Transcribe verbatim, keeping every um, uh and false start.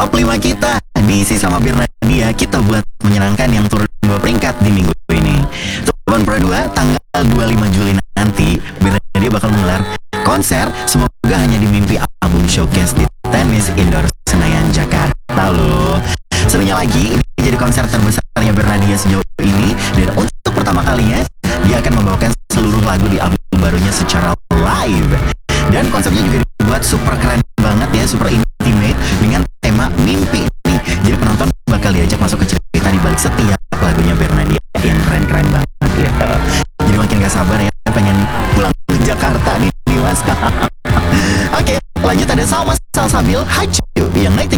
top lima kita diisi sama Bernadia. Kita buat menyenangkan yang turun dua peringkat di minggu ini. Sobat Pro dua, tanggal dua puluh lima Juli nanti Bernadia bakal menggelar konser Semoga Hanya di Mimpi album showcase di Tenis Indoor Senayan, Jakarta loh. Serunya lagi, ini jadi konser terbesarnya Bernadia sejauh ini, dan untuk pertama kalinya dia akan membawakan seluruh lagu di album barunya secara live. Dan konsepnya juga dibuat super keren banget ya, super intimate dengan tema mimpi nih. Jadi penonton bakal diajak masuk ke cerita di balik setiap lagunya Bernadia yang keren-keren banget ya. Jadi makin gak sabar ya, pengen pulang ke Jakarta nih, Mas. Oke, lanjut ada Salma Salsabil Hacu yang naik